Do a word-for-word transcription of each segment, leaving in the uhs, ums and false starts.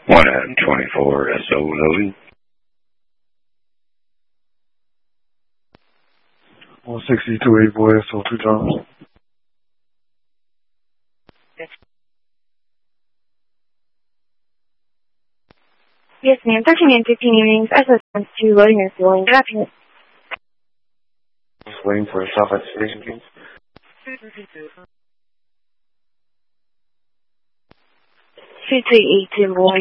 one twenty-four S O loading. one sixty-two eight boy S O two times. Yes, ma'am. thirteen and fifteen evenings. S O two loading and fueling. Good afternoon. Just waiting for a stop at the station, please. two three eight two, boy.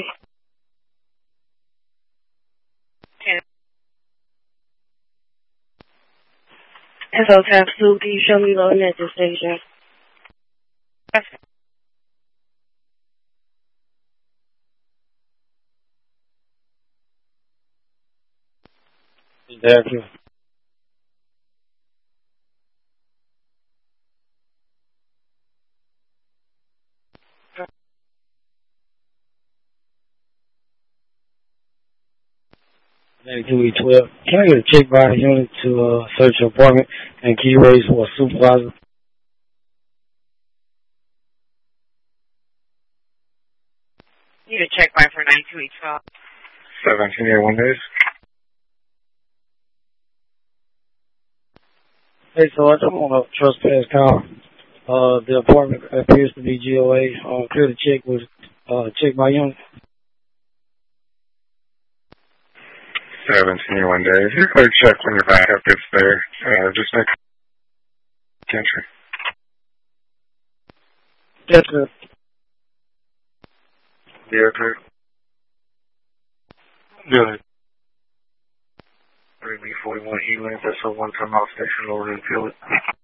S O tab two, can you show me loading at the station? There, too. ninety-two E twelve. Can I get a check by the unit to uh, search your apartment and key raise for a supervisor? Need a check by for ninety-two E twelve. seventeen eight one days. Hey, so I just want to trespass count. Uh, the apartment appears to be G O A. Uh, clear the check with uh, check by unit. seventeen one days. You can check when your backup gets there. Uh, just make entry. Yes, sir. Yeah, sir. Good. three B forty-one E-Lens, S O one time off station, lower and fill it.